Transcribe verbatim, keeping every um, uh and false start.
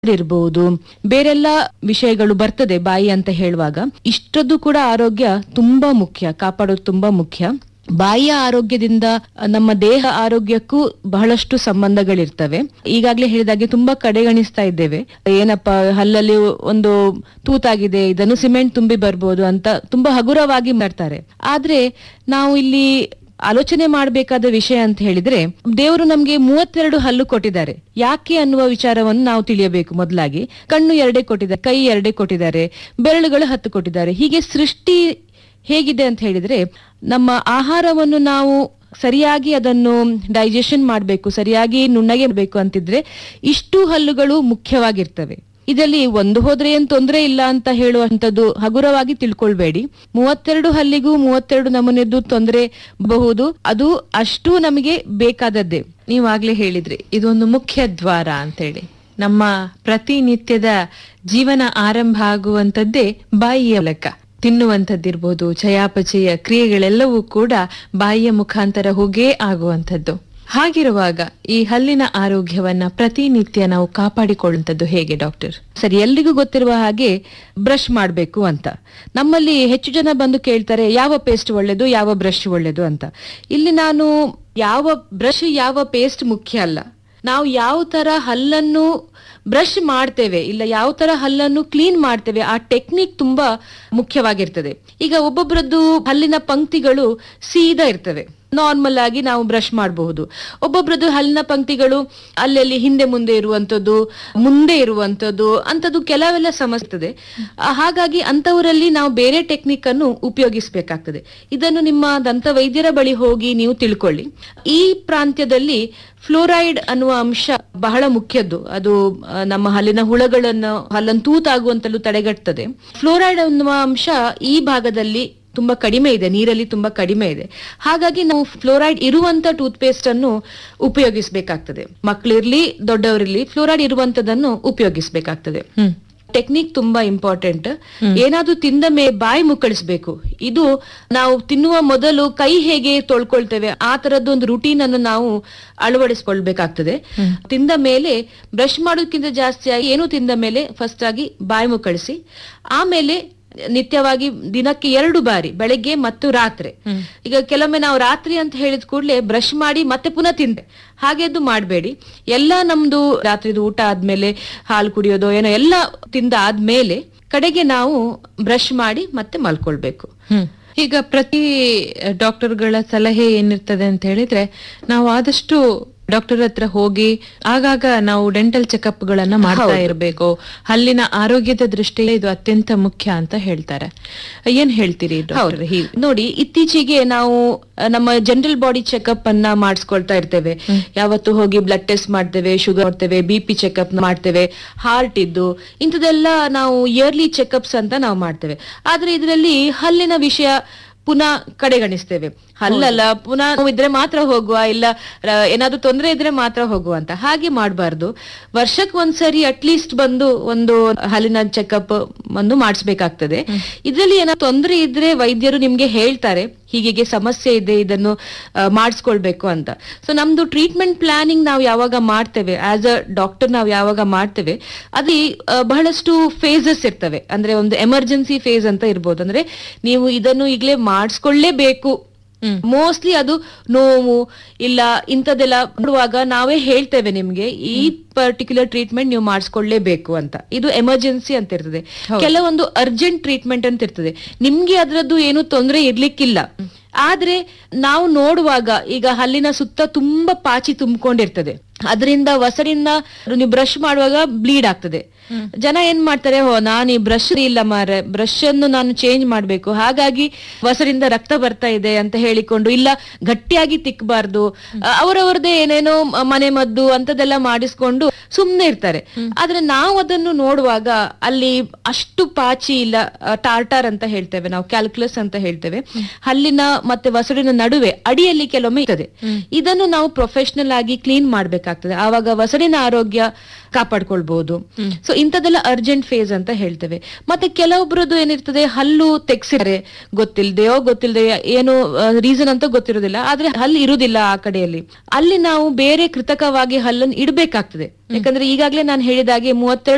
ಇರಬಹುದು, ಬೇರೆಲ್ಲ ವಿಷಯಗಳು ಬರ್ತದೆ ಬಾಯಿ ಅಂತ ಹೇಳುವಾಗ. ಇಷ್ಟದ್ದು ಕೂಡ ಆರೋಗ್ಯ ತುಂಬಾ ಮುಖ್ಯ, ಕಾಪಾಡೋದು ತುಂಬಾ ಮುಖ್ಯ. ಬಾಯಿಯ ಆರೋಗ್ಯದಿಂದ ನಮ್ಮ ದೇಹ ಆರೋಗ್ಯಕ್ಕೂ ಬಹಳಷ್ಟು ಸಂಬಂಧಗಳಿರ್ತವೆ. ಈಗಾಗ್ಲೇ ಹೇಳಿದಾಗೆ ತುಂಬಾ ಕಡೆಗಣಿಸ್ತಾ ಇದ್ದೇವೆ. ಏನಪ್ಪಾ ಹಲ್ಲಲ್ಲಿ ಒಂದು ತೂತಾಗಿದೆ, ಇದನ್ನು ಸಿಮೆಂಟ್ ತುಂಬಿ ಬರ್ಬೋದು ಅಂತ ತುಂಬಾ ಹಗುರವಾಗಿ ಮಾಡ್ತಾರೆ. ಆದ್ರೆ ನಾವು ಇಲ್ಲಿ ಆಲೋಚನೆ ಮಾಡಬೇಕಾದ ವಿಷಯ ಅಂತ ಹೇಳಿದ್ರೆ, ದೇವರು ನಮ್ಗೆ ಮೂವತ್ತೆರಡು ಹಲ್ಲು ಕೊಟ್ಟಿದ್ದಾರೆ. ಯಾಕೆ ಅನ್ನುವ ವಿಚಾರವನ್ನು ನಾವು ತಿಳಿಯಬೇಕು. ಮೊದಲಾಗಿ ಕಣ್ಣು ಎರಡೇ ಕೊಟ್ಟಿದ್ದಾರೆ, ಕೈ ಎರಡೇ ಕೊಟ್ಟಿದ್ದಾರೆ, ಬೆರಳುಗಳು ಹತ್ತು ಕೊಟ್ಟಿದ್ದಾರೆ. ಹೀಗೆ ಸೃಷ್ಟಿ ಹೇಗಿದೆ ಅಂತ ಹೇಳಿದ್ರೆ, ನಮ್ಮ ಆಹಾರವನ್ನು ನಾವು ಸರಿಯಾಗಿ ಅದನ್ನು ಡೈಜೆಷನ್ ಮಾಡಬೇಕು, ಸರಿಯಾಗಿ ನುಣ್ಣಗೆ ಬೇಕು ಅಂತಿದ್ರೆ ಇಷ್ಟು ಹಲ್ಲುಗಳು ಮುಖ್ಯವಾಗಿರ್ತವೆ. ಇದರಲ್ಲಿ ಒಂದು ಹೋದ್ರೆ ಏನ್ ತೊಂದರೆ ಇಲ್ಲ ಅಂತ ಹೇಳುವಂತದ್ದು ಹಗುರವಾಗಿ ತಿಳ್ಕೊಳ್ಬೇಡಿ. ಮೂವತ್ತೆರಡು ಹಲ್ಲಿಗೂ ಮೂವತ್ತೆರಡು ನಮೂನೆದ್ದು ತೊಂದರೆ ಬಹುದು, ಅದು ಅಷ್ಟು ನಮಗೆ ಬೇಕಾದದ್ದೇ. ನೀವಾಗ್ಲೇ ಹೇಳಿದ್ರಿ ಇದೊಂದು ಮುಖ್ಯ ದ್ವಾರ ಅಂತೇಳಿ. ನಮ್ಮ ಪ್ರತಿನಿತ್ಯದ ಜೀವನ ಆರಂಭ ಆಗುವಂತದ್ದೇ ಬಾಯಿಯ ಮೂಲಕ. ತಿನ್ನುವಂಥದ್ದಿರ್ಬೋದು, ಚಯಾಪಚಯ ಕ್ರಿಯೆಗಳೆಲ್ಲವೂ ಕೂಡ ಬಾಯಿಯ ಮುಖಾಂತರ ಹೋಗೇ ಆಗುವಂಥದ್ದು. ಹಾಗಿರುವಾಗ ಈ ಹಲ್ಲಿನ ಆರೋಗ್ಯವನ್ನ ಪ್ರತಿನಿತ್ಯ ನಾವು ಕಾಪಾಡಿಕೊಳ್ಳುವಂಥದ್ದು ಹೇಗೆ ಡಾಕ್ಟರ್? ಸರಿ, ಎಲ್ರಿಗೂ ಗೊತ್ತಿರುವ ಹಾಗೆ ಬ್ರಷ್ ಮಾಡಬೇಕು ಅಂತ. ನಮ್ಮಲ್ಲಿ ಹೆಚ್ಚು ಜನ ಬಂದು ಕೇಳ್ತಾರೆ, ಯಾವ ಪೇಸ್ಟ್ ಒಳ್ಳೇದು, ಯಾವ ಬ್ರಷ್ ಒಳ್ಳೇದು ಅಂತ. ಇಲ್ಲಿ ನಾನು ಯಾವ ಬ್ರಷ್ ಯಾವ ಪೇಸ್ಟ್ ಮುಖ್ಯ ಅಲ್ಲ, ನಾವು ಯಾವ ತರ ಹಲ್ಲನ್ನು ಬ್ರಷ್ ಮಾಡ್ತೇವೆ, ಇಲ್ಲ ಯಾವ ತರ ಹಲ್ಲನ್ನು ಕ್ಲೀನ್ ಮಾಡ್ತೇವೆ, ಆ ಟೆಕ್ನಿಕ್ ತುಂಬಾ ಮುಖ್ಯವಾಗಿರ್ತದೆ. ಈಗ ಒಬ್ಬೊಬ್ಬರದ್ದು ಹಲ್ಲಿನ ಪಂಕ್ತಿಗಳು ಸೀದಾ ಇರ್ತವೆ, ನಾರ್ಮಲ್ ಆಗಿ ನಾವು ಬ್ರಷ್ ಮಾಡಬಹುದು. ಒಬ್ಬೊಬ್ರದ್ದು ಹಲ್ಲಿನ ಪಂಕ್ತಿಗಳು ಅಲ್ಲಲ್ಲಿ ಹಿಂದೆ ಮುಂದೆ ಇರುವಂತದ್ದು, ಮುಂದೆ ಇರುವಂತದ್ದು ಅಂತದ್ದು ಕೆಲವೆಲ್ಲ ಸಮಸ್ಯೆ. ಹಾಗಾಗಿ ಅಂತವರಲ್ಲಿ ನಾವು ಬೇರೆ ಟೆಕ್ನಿಕ್ ಅನ್ನು ಉಪಯೋಗಿಸಬೇಕಾಗ್ತದೆ. ಇದನ್ನು ನಿಮ್ಮ ದಂತ ವೈದ್ಯರ ಬಳಿ ಹೋಗಿ ನೀವು ತಿಳ್ಕೊಳ್ಳಿ. ಈ ಪ್ರಾಂತ್ಯದಲ್ಲಿ ಫ್ಲೋರೈಡ್ ಅನ್ನುವ ಅಂಶ ಬಹಳ ಮುಖ್ಯದ್ದು. ಅದು ನಮ್ಮ ಹಲ್ಲಿನ ಹುಳಗಳನ್ನು, ಹಲ್ಲನ್ನು ತೂತಾಗುವಂತಲೂ ತಡೆಗಟ್ಟುತ್ತದೆ. ಫ್ಲೋರೈಡ್ ಅನ್ನುವ ಅಂಶ ಈ ಭಾಗದಲ್ಲಿ ತುಂಬಾ ಕಡಿಮೆ ಇದೆ, ನೀರಲ್ಲಿ ತುಂಬಾ ಕಡಿಮೆ ಇದೆ. ಹಾಗಾಗಿ ನಾವು ಫ್ಲೋರೈಡ್ ಇರುವಂತ ಟೂತ್ ಪೇಸ್ಟ್ ಅನ್ನು ಉಪಯೋಗಿಸಬೇಕಾಗ್ತದೆ. ಮಕ್ಕಳಿರ್ಲಿ ದೊಡ್ಡವರಿರ್ಲಿ ಫ್ಲೋರೈಡ್ ಇರುವಂತದನ್ನು ಉಪಯೋಗಿಸಬೇಕಾಗ್ತದೆ. ಟೆಕ್ನಿಕ್ ತುಂಬಾ ಇಂಪಾರ್ಟೆಂಟ್. ಏನಾದ್ರೂ ತಿಂದ ಮೇಲೆ ಬಾಯಿ ಮುಕ್ಕಳಿಸ್ಬೇಕು. ಇದು ನಾವು ತಿನ್ನುವ ಮೊದಲು ಕೈ ಹೇಗೆ ತೊಳ್ಕೊಳ್ತೇವೆ ಆ ತರದ್ದು ಒಂದು ರುಟೀನ್ ಅನ್ನು ನಾವು ಅಳವಡಿಸ್ಕೊಳ್ಬೇಕಾಗ್ತದೆ. ತಿಂದ ಮೇಲೆ ಬ್ರಷ್ ಮಾಡೋದಕ್ಕಿಂತ ಜಾಸ್ತಿಯಾಗಿ ಏನು ತಿಂದ ಮೇಲೆ ಫಸ್ಟ್ ಆಗಿ ಬಾಯಿ ಮುಕ್ಕಳಿಸಿ, ಆಮೇಲೆ ನಿತ್ಯವಾಗಿ ದಿನಕ್ಕೆ ಎರಡು ಬಾರಿ, ಬೆಳಗ್ಗೆ ಮತ್ತು ರಾತ್ರಿ. ಈಗ ಕೆಲವೊಮ್ಮೆ ನಾವು ರಾತ್ರಿ ಅಂತ ಹೇಳಿದ ಕೂಡಲೇ ಬ್ರಷ್ ಮಾಡಿ ಮತ್ತೆ ಪುನಃ ತಿಂದೆ, ಹಾಗೆದ್ದು ಮಾಡಬೇಡಿ. ಎಲ್ಲ ನಮ್ದು ರಾತ್ರಿದು ಊಟ ಆದ್ಮೇಲೆ ಹಾಲು ಕುಡಿಯೋದು ಏನೋ ಎಲ್ಲ ತಿಂದ ಆದ್ಮೇಲೆ ಕಡೆಗೆ ನಾವು ಬ್ರಷ್ ಮಾಡಿ ಮತ್ತೆ ಮಲ್ಕೊಳ್ಬೇಕು. ಈಗ ಪ್ರತಿ ಡಾಕ್ಟರ್ಗಳ ಸಲಹೆ ಏನಿರ್ತದೆ ಅಂತ ಹೇಳಿದ್ರೆ, ನಾವು ಆದಷ್ಟು ಡಾಕ್ಟರ್ ಹತ್ರ ಹೋಗಿ ಆಗಾಗ ನಾವು ಡೆಂಟಲ್ ಚೆಕಪ್ ಗಳನ್ನ ಮಾಡ್ತಾ ಇರಬೇಕು. ಹಲ್ಲಿನ ಆರೋಗ್ಯದ ದೃಷ್ಟಿಯಲ್ಲಿ ಇದು ಅತ್ಯಂತ ಮುಖ್ಯ ಅಂತ ಹೇಳ್ತಾರೆ. ಏನ್ ಹೇಳ್ತೀರಿ ಡಾಕ್ಟರ್? ನೋಡಿ, ಇತ್ತೀಚೆಗೆ ನಾವು ನಮ್ಮ ಜನರಲ್ ಬಾಡಿ ಚೆಕಪ್ ಅನ್ನ ಮಾಡಿಸ್ಕೊಳ್ತಾ ಇರ್ತೇವೆ. ಯಾವತ್ತು ಹೋಗಿ ಬ್ಲಡ್ ಟೆಸ್ಟ್ ಮಾಡ್ತೇವೆ, ಶುಗರ್ ಮಾಡ್ತೇವೆ, ಬಿ ಪಿ ಚೆಕಪ್ ಮಾಡ್ತೇವೆ, ಹಾರ್ಟ್ ಇದ್ದು ಇಂಥದೆಲ್ಲ ನಾವು ಇಯರ್ಲಿ ಚೆಕಪ್ಸ್ ಅಂತ ನಾವು ಮಾಡ್ತೇವೆ. ಆದ್ರೆ ಇದರಲ್ಲಿ ಹಲ್ಲಿನ ವಿಷಯ ಪುನಃ ಕಡೆಗಣಿಸ್ತೇವೆ. ಹಲ್ಲಲ್ಲ, ಪುನಃ ಇದ್ರೆ ಮಾತ್ರ ಹೋಗುವ, ಇಲ್ಲ ಏನಾದ್ರು ತೊಂದರೆ ಇದ್ರೆ ಮಾತ್ರ ಹೋಗುವ ಅಂತ. ಹಾಗೆ ಮಾಡಬಾರ್ದು. ವರ್ಷಕ್ಕೆ ಒಂದ್ಸರಿ ಅಟ್ಲೀಸ್ಟ್ ಬಂದು ಒಂದು ಹಲ್ಲಿನ ಚೆಕಪ್ ಒಂದು ಮಾಡಿಸ್ಬೇಕಾಗ್ತದೆ. ಇದ್ರಲ್ಲಿ ಏನಾದ್ರು ತೊಂದರೆ ಇದ್ರೆ ವೈದ್ಯರು ನಿಮ್ಗೆ ಹೇಳ್ತಾರೆ, ಹೀಗೆ ಸಮಸ್ಯೆ ಇದೆ, ಇದನ್ನು ಮಾಡಿಸ್ಕೊಳ್ಬೇಕು ಅಂತ. ಸೊ ನಮ್ದು ಟ್ರೀಟ್ಮೆಂಟ್ ಪ್ಲಾನಿಂಗ್ ನಾವು ಯಾವಾಗ ಮಾಡ್ತೇವೆ, ಆಸ್ ಅ ಡಾಕ್ಟರ್ ನಾವು ಯಾವಾಗ ಮಾಡ್ತೇವೆ, ಅಲ್ಲಿ ಬಹಳಷ್ಟು ಫೇಸಸ್ ಇರ್ತವೆ. ಅಂದ್ರೆ ಒಂದು ಎಮರ್ಜೆನ್ಸಿ ಫೇಸ್ ಅಂತ ಇರ್ಬೋದು. ಅಂದ್ರೆ ನೀವು ಇದನ್ನು ಈಗಲೇ ಮಾಡಿಸ್ಕೊಳ್ಳೇಬೇಕು. ಮೋಸ್ಟ್ಲಿ ಅದು ನೋವು ಇಲ್ಲ ಇಂಥದ್ದೆಲ್ಲ ಮಾಡುವಾಗ ನಾವೇ ಹೇಳ್ತೇವೆ ನಿಮ್ಗೆ ಈ ಪರ್ಟಿಕ್ಯುಲರ್ ಟ್ರೀಟ್ಮೆಂಟ್ ನೀವು ಮಾಡಿಸ್ಕೊಳ್ಳೇಬೇಕು ಅಂತ. ಇದು ಎಮರ್ಜೆನ್ಸಿ ಅಂತ ಇರ್ತದೆ. ಕೆಲವೊಂದು ಅರ್ಜೆಂಟ್ ಟ್ರೀಟ್ಮೆಂಟ್ ಅಂತ ಇರ್ತದೆ. ನಿಮ್ಗೆ ಅದ್ರದ್ದು ಏನು ತೊಂದರೆ ಇರ್ಲಿಕ್ಕಿಲ್ಲ, ಆದ್ರೆ ನಾವು ನೋಡುವಾಗ ಈಗ ಹಲ್ಲಿನ ಸುತ್ತ ತುಂಬಾ ಪಾಚಿ ತುಂಬಿಕೊಂಡಿರ್ತದೆ, ಅದರಿಂದ ವಸಡಿಂದ ನೀವು ಬ್ರಷ್ ಮಾಡುವಾಗ ಬ್ಲೀಡ್ ಆಗ್ತದೆ. ಜನ ಏನ್ ಮಾಡ್ತಾರೆ, ಹೋ ನಾನು ಈ ಬ್ರಷ್ ಇಲ್ಲ ಮಾರೆ, ಬ್ರಷ್ ಅನ್ನು ನಾನು ಚೇಂಜ್ ಮಾಡ್ಬೇಕು, ಹಾಗಾಗಿ ವಸಡಿಂದ ರಕ್ತ ಬರ್ತಾ ಇದೆ ಅಂತ ಹೇಳಿಕೊಂಡು, ಇಲ್ಲ ಗಟ್ಟಿಯಾಗಿ ತಿಕ್ಕಬಾರ್ದು, ಅವರವರದೇ ಏನೇನೋ ಮನೆ ಮದ್ದು ಅಂತದೆಲ್ಲ ಮಾಡಿಸ್ಕೊಂಡು ಸುಮ್ನೆ ಇರ್ತಾರೆ. ಆದ್ರೆ ನಾವು ಅದನ್ನು ನೋಡುವಾಗ ಅಲ್ಲಿ ಅಷ್ಟು ಪಾಚಿ ಇಲ್ಲ, ಟಾರ್ಟಾರ್ ಅಂತ ಹೇಳ್ತೇವೆ ನಾವು, ಕ್ಯಾಲ್ಕುಲಸ್ ಅಂತ ಹೇಳ್ತೇವೆ, ಹಲ್ಲಿನ ಮತ್ತೆ ವಸಡಿನ ನಡುವೆ ಅಡಿಯಲ್ಲಿ ಕೆಲವೊಮ್ಮೆ ಇರ್ತದೆ. ಇದನ್ನು ನಾವು ಪ್ರೊಫೆಷನಲ್ ಆಗಿ ಕ್ಲೀನ್ ಮಾಡ್ಬೇಕಾಗ್ತದೆ. ಆವಾಗ ವಸಡಿನ ಆರೋಗ್ಯ ಕಾಪಾಡ್ಕೊಳ್ಬಹುದು. ಸೊ ಇಂಥದೆಲ್ಲ ಅರ್ಜೆಂಟ್ ಫೇಸ್ ಅಂತ ಹೇಳ್ತೇವೆ. ಮತ್ತೆ ಕೆಲವೊಬ್ರದ್ದು ಏನಿರ್ತದೆ, ಹಲ್ಲು ತೆಗ್ಸಿದ್ರೆ ಗೊತ್ತಿಲ್ದೆಯೋ ಗೊತ್ತಿಲ್ದೆ ಏನು ರೀಸನ್ ಅಂತ ಗೊತ್ತಿರೋದಿಲ್ಲ, ಆದ್ರೆ ಹಲ್ಲು ಇರುವುದಿಲ್ಲ ಆ ಕಡೆಯಲ್ಲಿ, ಅಲ್ಲಿ ನಾವು ಬೇರೆ ಕೃತಕವಾಗಿ ಹಲ್ಲನ್ನು ಇಡ್ಬೇಕಾಗ್ತದೆ. ಯಾಕಂದ್ರೆ ಈಗಾಗ್ಲೇ ನಾನು ಹೇಳಿದಾಗೆ ಮೂವತ್ತೆರಡು